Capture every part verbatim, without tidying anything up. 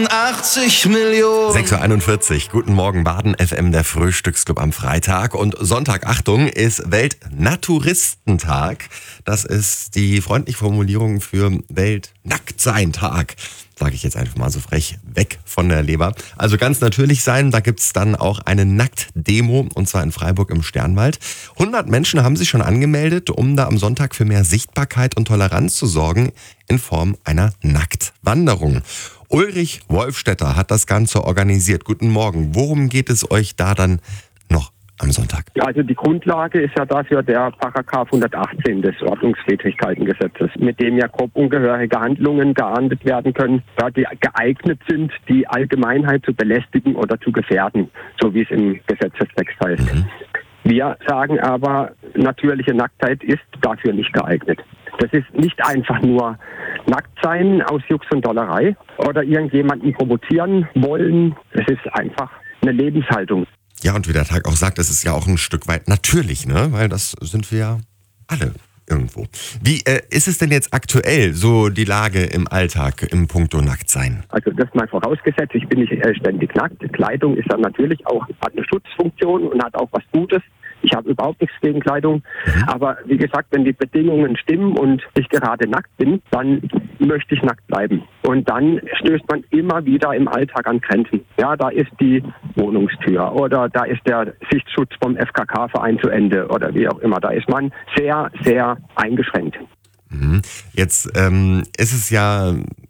achtzig Millionen. sechs Uhr einundvierzig, guten Morgen Baden F M, der Frühstücksclub am Freitag. Und Sonntag, Achtung, ist Weltnaturistentag. Das ist die freundliche Formulierung für Weltnacktsein-Tag. Sage ich jetzt einfach mal so frech, weg von der Leber. Also ganz natürlich sein, da gibt's dann auch eine Nacktdemo, und zwar in Freiburg im Sternwald. hundert Menschen haben sich schon angemeldet, um da am Sonntag für mehr Sichtbarkeit und Toleranz zu sorgen, in Form einer Nacktwanderung. Ulrich Wolfstetter hat das Ganze organisiert. Guten Morgen, worum geht es euch da dann noch am Sonntag? Ja, also die Grundlage ist ja dafür der Paragraph hundertachtzehn des Ordnungswidrigkeitengesetzes, mit dem ja grob ungehörige Handlungen geahndet werden können, da die geeignet sind, die Allgemeinheit zu belästigen oder zu gefährden, so wie es im Gesetzestext heißt. Mhm. Wir sagen aber, natürliche Nacktheit ist dafür nicht geeignet. Das ist nicht einfach nur nackt sein aus Jux und Dollerei oder irgendjemanden provozieren wollen. Es ist einfach eine Lebenshaltung. Ja, und wie der Tag auch sagt, es ist ja auch ein Stück weit natürlich, ne? Weil das sind wir ja alle irgendwo. Wie äh, ist es denn jetzt aktuell, so die Lage im Alltag im Punkto Nacktsein? Also das mal vorausgesetzt, ich bin nicht äh, ständig nackt. Kleidung ist dann natürlich auch, hat eine Schutzfunktion und hat auch was Gutes. Ich habe überhaupt nichts gegen Kleidung. Mhm. Aber wie gesagt, wenn die Bedingungen stimmen und ich gerade nackt bin, dann möchte ich nackt bleiben. Und dann stößt man immer wieder im Alltag an Grenzen. Ja, da ist die Wohnungstür oder da ist der Sichtschutz vom F K K-Verein zu Ende oder wie auch immer. Da ist man sehr, sehr eingeschränkt. Mhm. Jetzt ähm, ist es ja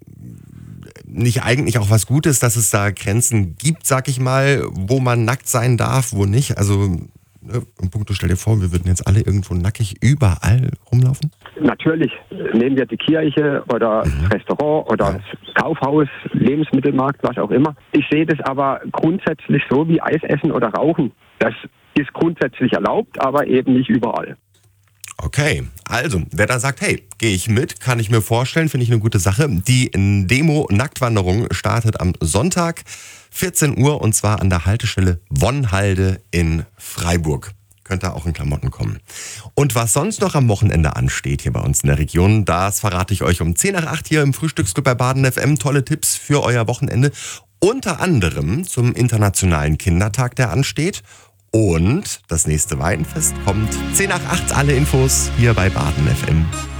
nicht eigentlich auch was Gutes, dass es da Grenzen gibt, sag ich mal, wo man nackt sein darf, wo nicht? Also im Punkt, stell dir vor, wir würden jetzt alle irgendwo nackig überall rumlaufen? Natürlich. Nehmen wir die Kirche oder mhm. das Restaurant oder ja. das Kaufhaus, Lebensmittelmarkt, was auch immer. Ich sehe das aber grundsätzlich so wie Eis essen oder Rauchen. Das ist grundsätzlich erlaubt, aber eben nicht überall. Okay, also wer da sagt, hey, gehe ich mit, kann ich mir vorstellen, finde ich eine gute Sache. Die Demo-Nacktwanderung startet am Sonntag, vierzehn Uhr, und zwar an der Haltestelle Wonnhalde in Freiburg. Könnt ihr auch in Klamotten kommen. Und was sonst noch am Wochenende ansteht hier bei uns in der Region, das verrate ich euch um zehn nach acht hier im Frühstücksclub bei Baden F M. Tolle Tipps für euer Wochenende. Unter anderem zum Internationalen Kindertag, der ansteht. Und das nächste Weinfest kommt zehn nach acht, alle Infos hier bei Baden F M.